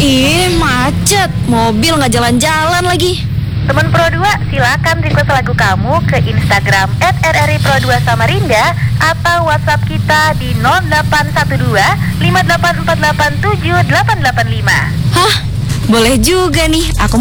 Ih, macet. Mobil nggak jalan-jalan lagi. Teman Pro 2, silakan request lagu kamu ke Instagram @rripro2 Samarinda atau WhatsApp kita di 0812 58487885. Hah? Boleh juga nih. Aku